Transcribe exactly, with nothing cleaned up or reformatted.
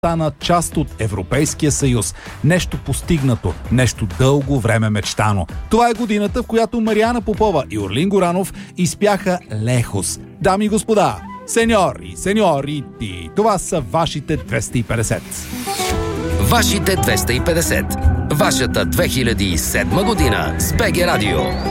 стана част от Европейския съюз. Нещо постигнато, нещо дълго време мечтано. Това е годината, в която Мариана Попова и Орлин Горанов изпяха Лехос. Дами и господа, сеньори, сеньорити, това са вашите двеста и петдесет. Вашите двеста и петдесет. Вашата две хиляди и седма година с БГ Радио.